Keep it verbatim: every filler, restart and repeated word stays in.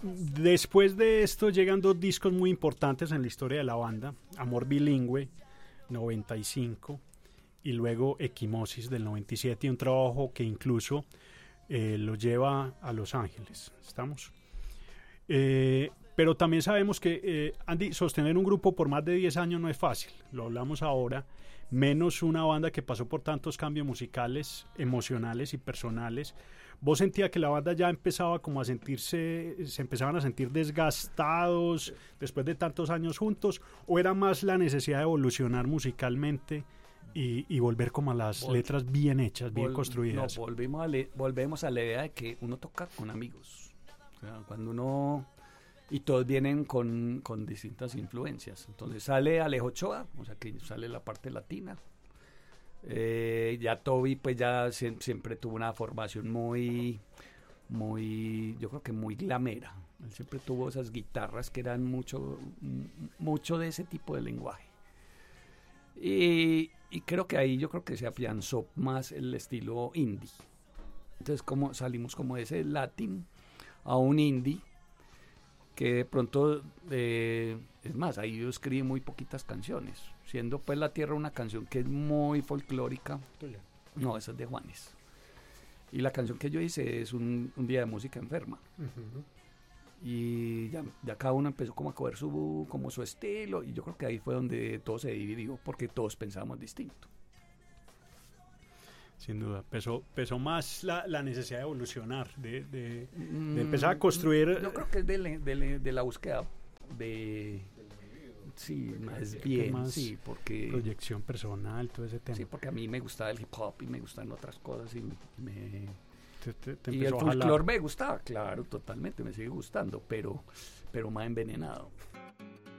después de esto llegan dos discos muy importantes en la historia de la banda, Amor Bilingüe, noventa y cinco, y luego Equimosis del noventa y siete, y un trabajo que incluso eh, lo lleva a Los Ángeles. ¿Estamos? Eh, pero también sabemos que, eh, Andy, sostener un grupo por más de diez años no es fácil, lo hablamos ahora, menos una banda que pasó por tantos cambios musicales, emocionales y personales. ¿Vos sentías que la banda ya empezaba como a sentirse, se empezaban a sentir desgastados después de tantos años juntos, o era más la necesidad de evolucionar musicalmente y, y volver como a las Vol- letras bien hechas, bien vol- construidas? No, volvemos a, le- volvemos a la idea de que uno toca con amigos. O sea, cuando uno... Y todos vienen con, con distintas influencias. Entonces sale Alejo Ochoa, o sea que sale la parte latina. Eh, ya Toby pues ya se, siempre tuvo una formación muy, muy, yo creo que muy glamera. Él siempre tuvo esas guitarras que eran mucho, mucho de ese tipo de lenguaje. Y, y creo que ahí yo creo que se afianzó más el estilo indie. Entonces como salimos como de ese latín a un indie que de pronto, eh, es más, ahí yo escribí muy poquitas canciones, siendo pues La Tierra una canción que es muy folclórica. No, esa es de Juanes. Y la canción que yo hice es un, un día de música enferma. Uh-huh. Y ya, ya cada uno empezó como a coger su, como su estilo, y yo creo que ahí fue donde todo se dividió, porque todos pensábamos distinto. Sin duda, pesó, pesó más la, la necesidad de evolucionar, de, de, de empezar a construir. Yo creo que es de, la, de, la, de la búsqueda de... Sí, más bien, más sí, porque... proyección personal, todo ese tema. Sí, porque a mí me gustaba el hip hop y me gustan otras cosas y me... Te, te, te y el folclore me gustaba, claro, totalmente, me sigue gustando, pero, pero más envenenado.